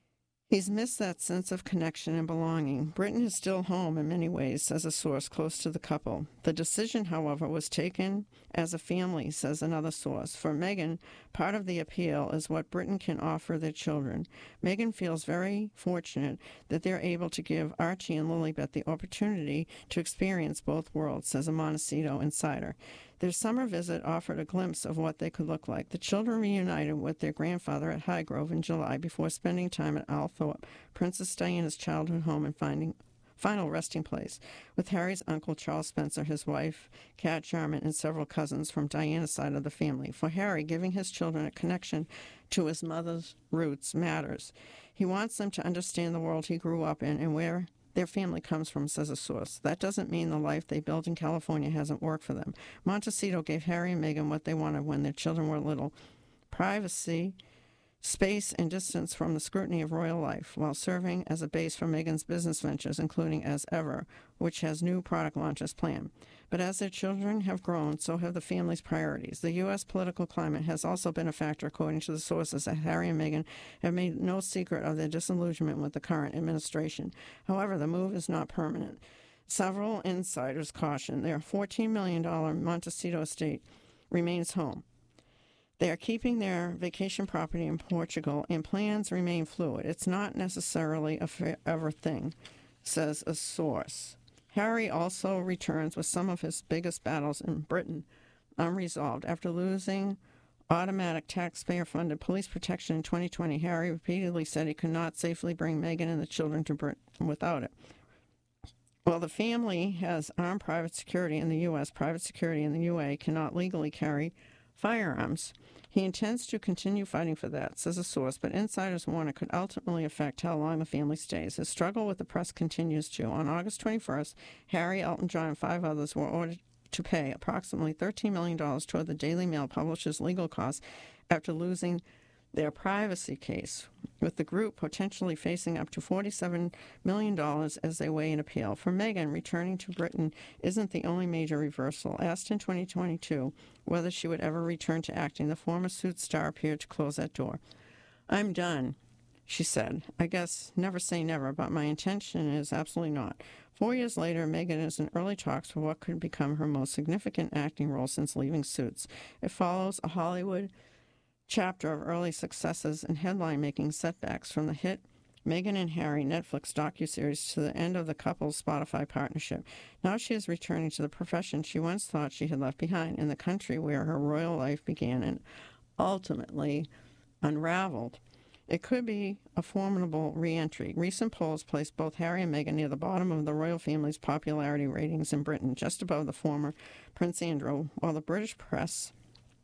He's missed that sense of connection and belonging. Britain is still home in many ways, says a source close to the couple. The decision, however, was taken as a family, says another source. For Meghan, part of the appeal is what Britain can offer their children. Meghan feels very fortunate that they're able to give Archie and Lilibet the opportunity to experience both worlds, says a Montecito insider. Their summer visit offered a glimpse of what they could look like. The children reunited with their grandfather at Highgrove in July before spending time at Althorpe, Princess Diana's childhood home and final resting place, with Harry's uncle Charles Spencer, his wife Kat Jarman, and several cousins from Diana's side of the family. For Harry, giving his children a connection to his mother's roots matters. He wants them to understand the world he grew up in and where their family comes from, says a source. That doesn't mean the life they built in California hasn't worked for them. Montecito gave Harry and Meghan what they wanted when their children were little: privacy, space, and distance from the scrutiny of royal life, while serving as a base for Meghan's business ventures, including As Ever, which has new product launches planned. But as their children have grown, so have the family's priorities. The U.S. political climate has also been a factor, according to the sources, that Harry and Meghan have made no secret of their disillusionment with the current administration. However, the move is not permanent. Several insiders caution their $14 million Montecito estate remains home. They are keeping their vacation property in Portugal, and plans remain fluid. It's not necessarily a forever thing, says a source. Harry also returns with some of his biggest battles in Britain unresolved. After losing automatic taxpayer-funded police protection in 2020, Harry repeatedly said he could not safely bring Meghan and the children to Britain without it. While the family has armed private security in the U.S., private security in the UAE cannot legally carry firearms. He intends to continue fighting for that, says a source, but insiders warn it could ultimately affect how long the family stays. His struggle with the press continues too. On August 21st, Harry, Elton John, and 5 others were ordered to pay approximately $13 million toward the Daily Mail publisher's legal costs after losing their privacy case, with the group potentially facing up to $47 million as they weigh an appeal. For Meghan, returning to Britain isn't the only major reversal. Asked in 2022 whether she would ever return to acting, the former Suits star appeared to close that door. "I'm done," she said. "I guess never say never, but my intention is absolutely not." 4 years later, Meghan is in early talks for what could become her most significant acting role since leaving Suits. It follows a Hollywood chapter of early successes and headline-making setbacks, from the hit Meghan and Harry Netflix docuseries to the end of the couple's Spotify partnership. Now she is returning to the profession she once thought she had left behind, in the country where her royal life began and ultimately unraveled. It could be a formidable re-entry. Recent polls placed both Harry and Meghan near the bottom of the royal family's popularity ratings in Britain, just above the former Prince Andrew, while the British press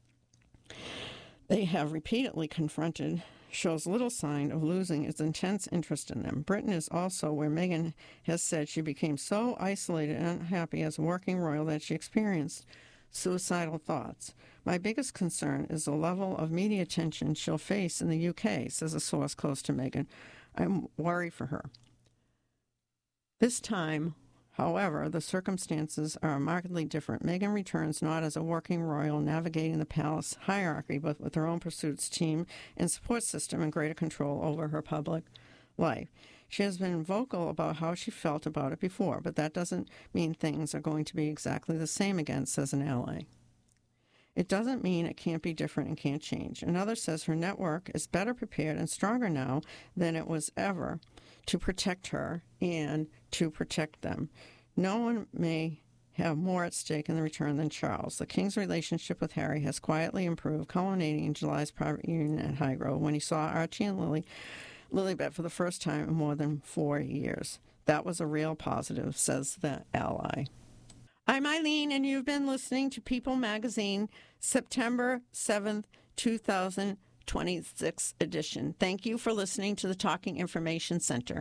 they have repeatedly confronted shows little sign of losing its intense interest in them. Britain is also where Meghan has said she became so isolated and unhappy as a working royal that she experienced suicidal thoughts. "My biggest concern is the level of media attention she'll face in the UK, says a source close to Meghan. I'm worried for her. This time, however, the circumstances are markedly different. Meghan returns not as a working royal navigating the palace hierarchy, but with her own pursuits, team, and support system and greater control over her public life. She has been vocal about how she felt about it before, but that doesn't mean things are going to be exactly the same again, says an ally. It doesn't mean it can't be different and can't change. Another says her network is better prepared and stronger now than it was ever to protect her and to protect them. No one may have more at stake in the return than Charles. The King's relationship with Harry has quietly improved, culminating in July's private union at Highgrove when he saw Archie and Lilibet for the first time in more than 4 years. That was a real positive, says the ally. I'm Eileen, and you've been listening to People Magazine, September 7th, 2026 edition. Thank you for listening to the Talking Information Center.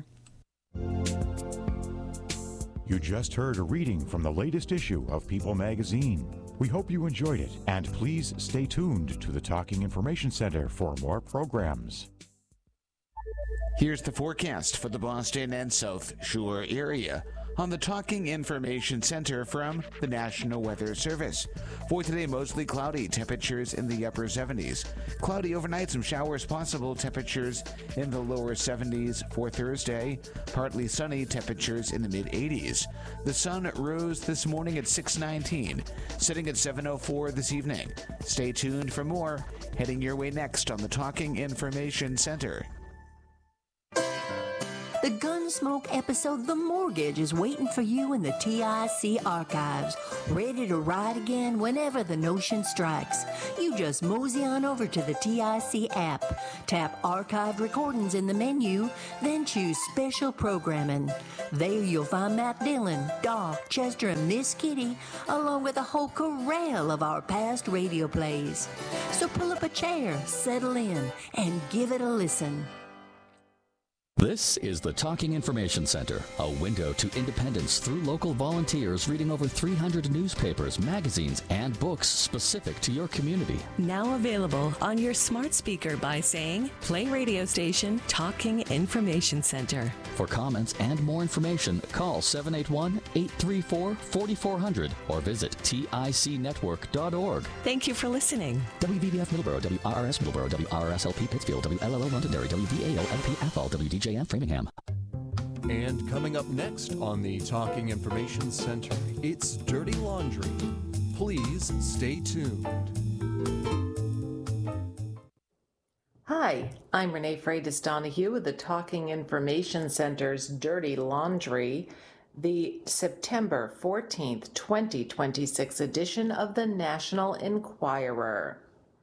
You just heard a reading from the latest issue of People Magazine. We hope you enjoyed it, and please stay tuned to the Talking Information Center for more programs. Here's the forecast for the Boston and South Shore area. on the Talking Information Center from the National Weather Service. For today, mostly cloudy, temperatures in the upper 70s. Cloudy overnight, some showers possible, temperatures in the lower 70s. For Thursday, partly sunny, temperatures in the mid-80s. The sun rose this morning at 6:19, setting at 7:04 this evening. Stay tuned for more, heading your way next on the Talking Information Center. The Gunsmoke episode The Mortgage is waiting for you in the TIC archives, ready to ride again whenever the notion strikes. You just mosey on over to the TIC app, tap Archived Recordings in the menu, then choose Special Programming. There you'll find Matt Dillon, Doc, Chester, and Miss Kitty, along with a whole corral of our past radio plays. So pull up a chair, settle in, and give it a listen. This is the Talking Information Center, a window to independence through local volunteers reading over 300 newspapers, magazines, and books specific to your community. Now available on your smart speaker by saying, play radio station Talking Information Center. For comments and more information, call 781-834-4400 or visit ticnetwork.org. Thank you for listening. WVBF Middleborough, WRRS Middleborough, WRSLP Pittsfield, WLLO Londonderry, WVAO-LP Athol, WDJM Framingham. And coming up next on the Talking Information Center, it's Dirty Laundry. Please stay tuned. Hi, I'm Renee Freitas Donahue with the Talking Information Center's Dirty Laundry, the September 14th, 2026 edition of the National Enquirer.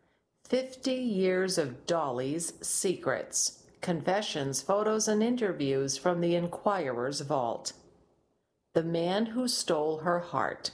50 years of Dolly's secrets. Confessions, photos, and interviews from the Enquirer's vault. The Man Who Stole Her Heart.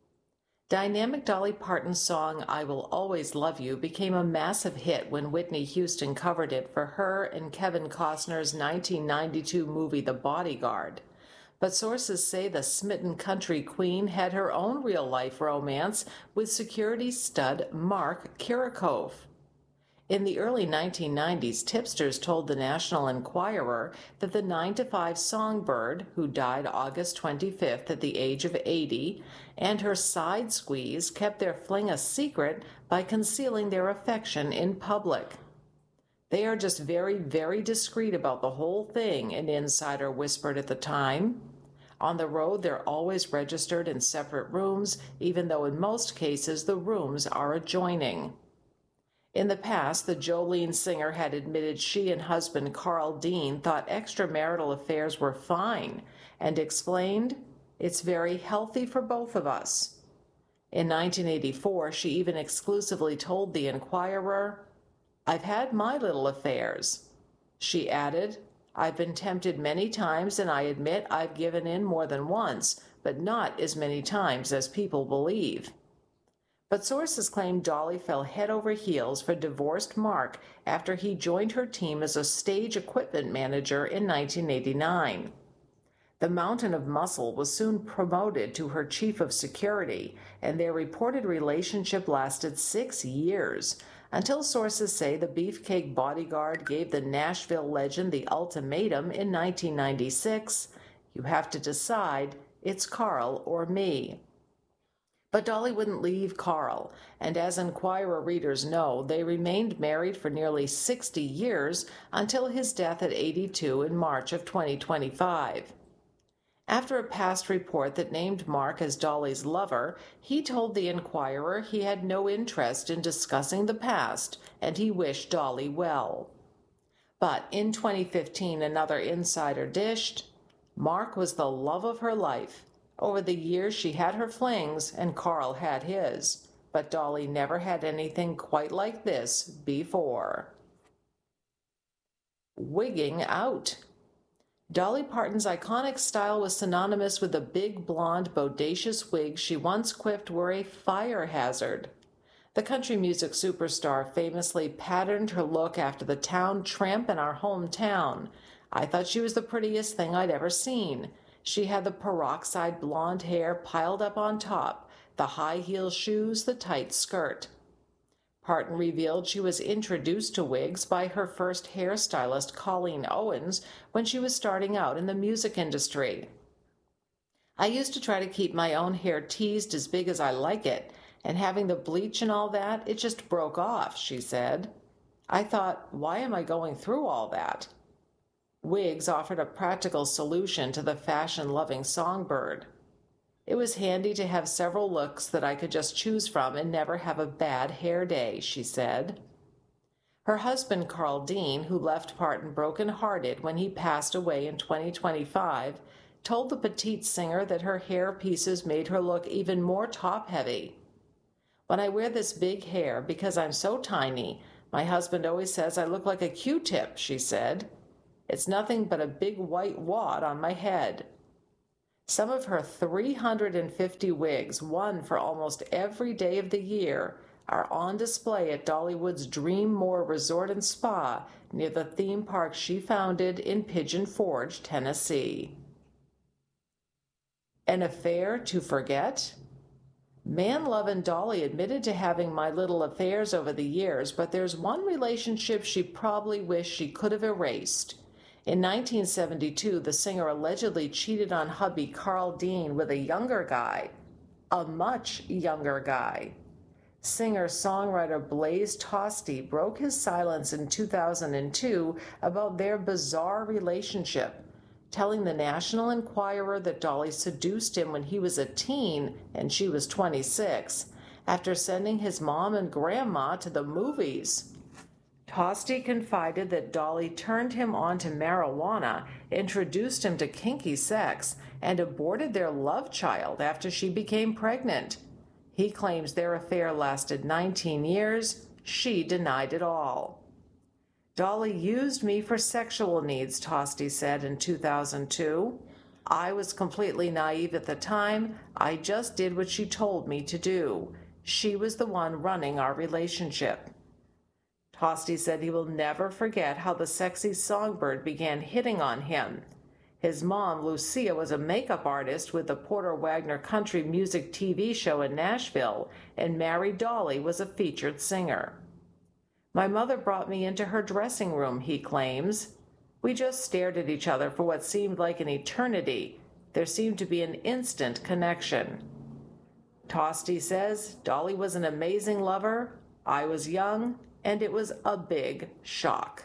Dynamic Dolly Parton's song, I Will Always Love You, became a massive hit when Whitney Houston covered it for her and Kevin Costner's 1992 movie The Bodyguard. But sources say the smitten country queen had her own real-life romance with security stud Mark Kirikoff. In the early 1990s, tipsters told the National Enquirer that the 9-to-5 songbird, who died August 25th at the age of 80, and her side squeeze kept their fling a secret by concealing their affection in public. They are just very, very discreet about the whole thing, an insider whispered at the time. On the road, they're always registered in separate rooms, even though in most cases the rooms are adjoining. In the past, the Jolene singer had admitted she and husband Carl Dean thought extramarital affairs were fine and explained, "It's very healthy for both of us." In 1984, she even exclusively told the Enquirer, "I've had my little affairs." She added, "I've been tempted many times and I admit I've given in more than once, but not as many times as people believe." But sources claim Dolly fell head over heels for divorced Mark after he joined her team as a stage equipment manager in 1989. The mountain of muscle was soon promoted to her chief of security, and their reported relationship lasted 6 years, until sources say the beefcake bodyguard gave the Nashville legend the ultimatum in 1996, "You have to decide, it's Carl or me." But Dolly wouldn't leave Carl, and as Enquirer readers know, they remained married for nearly 60 years until his death at 82 in March of 2025. After a past report that named Mark as Dolly's lover, he told the Enquirer he had no interest in discussing the past, and he wished Dolly well. But in 2015, another insider dished, Mark was the love of her life. Over the years, she had her flings, and Carl had his. But Dolly never had anything quite like this before. Wigging out. Dolly Parton's iconic style was synonymous with the big, blonde, bodacious wigs she once quipped were a fire hazard. The country music superstar famously patterned her look after the town tramp in our hometown. I thought she was the prettiest thing I'd ever seen. She had the peroxide blonde hair piled up on top, the high-heel shoes, the tight skirt. Parton revealed she was introduced to wigs by her first hairstylist, Colleen Owens, when she was starting out in the music industry. I used to try to keep my own hair teased as big as I like it, and having the bleach and all that, it just broke off, she said. I thought, why am I going through all that? Wigs offered a practical solution to the fashion-loving songbird. It was handy to have several looks that I could just choose from and never have a bad hair day, she said. Her husband, Carl Dean, who left Parton broken-hearted when he passed away in 2025, told the petite singer that her hair pieces made her look even more top-heavy. When I wear this big hair, because I'm so tiny, my husband always says I look like a Q-tip, she said. It's nothing but a big white wad on my head. Some of her 350 wigs, one for almost every day of the year, are on display at Dollywood's Dream Moor Resort and Spa near the theme park she founded in Pigeon Forge, Tennessee. An affair to forget? Man Lovin' Dolly admitted to having my little affairs over the years, but there's one relationship she probably wished she could have erased. In 1972, the singer allegedly cheated on hubby Carl Dean with a younger guy, a much younger guy. Singer-songwriter Blaze Tosti broke his silence in 2002 about their bizarre relationship, telling the National Enquirer that Dolly seduced him when he was a teen and she was 26, after sending his mom and grandma to the movies. Tosti confided that Dolly turned him on to marijuana, introduced him to kinky sex, and aborted their love child after she became pregnant. He claims their affair lasted 19 years. She denied it all. Dolly used me for sexual needs, Tosti said in 2002. I was completely naive at the time. I just did what she told me to do. She was the one running our relationship. Tosti said he will never forget how the sexy songbird began hitting on him. His mom, Lucia, was a makeup artist with the Porter Wagner Country Music TV show in Nashville, and Mary Dolly was a featured singer. My mother brought me into her dressing room, he claims. We just stared at each other for what seemed like an eternity. There seemed to be an instant connection. Tosti says Dolly was an amazing lover. I was young, and it was a big shock.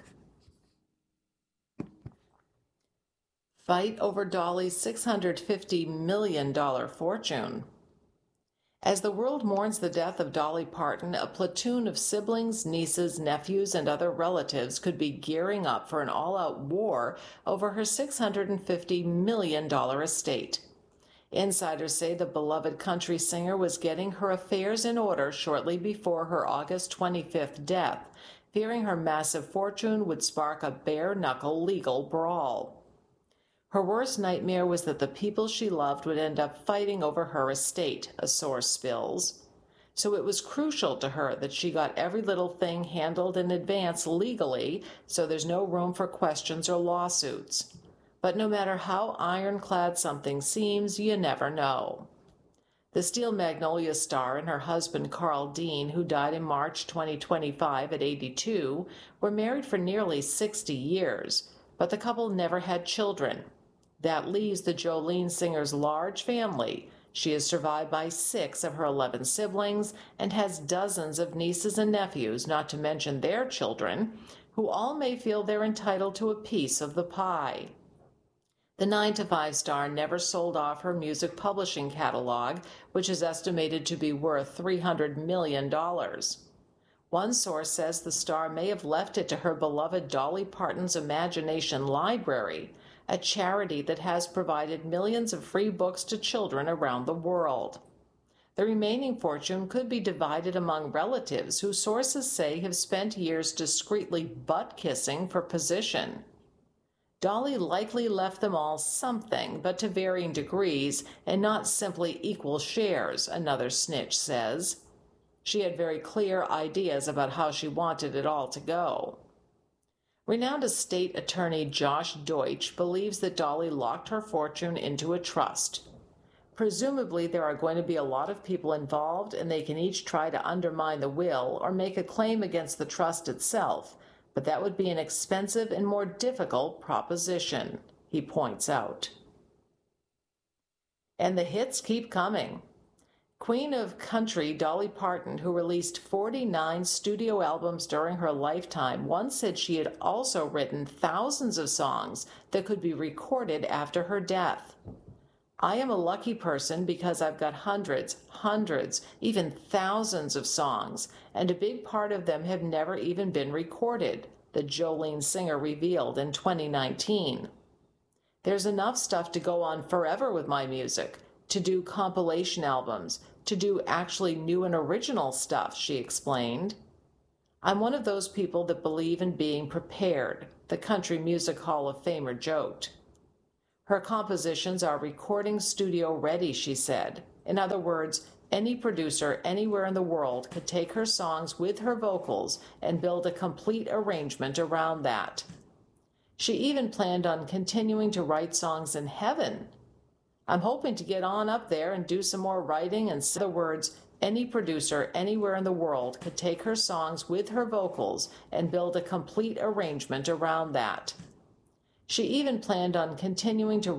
Fight over Dolly's $650 million fortune. As the world mourns the death of Dolly Parton, a platoon of siblings, nieces, nephews, and other relatives could be gearing up for an all-out war over her $650 million estate. Insiders say the beloved country singer was getting her affairs in order shortly before her August 25th death, fearing her massive fortune would spark a bare-knuckle legal brawl. Her worst nightmare was that the people she loved would end up fighting over her estate, a source spills. So it was crucial to her that she got every little thing handled in advance legally, so there's no room for questions or lawsuits. But no matter how ironclad something seems, you never know. The Steel Magnolia star and her husband Carl Dean, who died in March 2025 at 82, were married for nearly 60 years, but the couple never had children. That leaves the Jolene singer's large family. She is survived by 6 of her 11 siblings and has dozens of nieces and nephews, not to mention their children, who all may feel they're entitled to a piece of the pie. The 9 to 5 star never sold off her music publishing catalog, which is estimated to be worth $300 million. One source says the star may have left it to her beloved Dolly Parton's Imagination Library, a charity that has provided millions of free books to children around the world. The remaining fortune could be divided among relatives who sources say have spent years discreetly butt-kissing for position. Dolly likely left them all something, but to varying degrees and not simply equal shares, another snitch says. She had very clear ideas about how she wanted it all to go. Renowned estate attorney Josh Deutsch believes that Dolly locked her fortune into a trust. Presumably, there are going to be a lot of people involved, and they can each try to undermine the will or make a claim against the trust itself, but that would be an expensive and more difficult proposition, he points out. And the hits keep coming. Queen of Country Dolly Parton, who released 49 studio albums during her lifetime, once said she had also written thousands of songs that could be recorded after her death. I am a lucky person because I've got hundreds, even thousands of songs, and a big part of them have never even been recorded, the Jolene singer revealed in 2019. There's enough stuff to go on forever with my music, to do compilation albums, to do actually new and original stuff, she explained. I'm one of those people that believe in being prepared, the Country Music Hall of Famer joked. Her compositions are recording studio ready, she said. In other words, any producer anywhere in the world could take her songs with her vocals and build a complete arrangement around that. She even planned on continuing to write songs in heaven. I'm hoping to get on up there and do some more writing, and in other words, any producer anywhere in the world could take her songs with her vocals and build a complete arrangement around that. She even planned on continuing to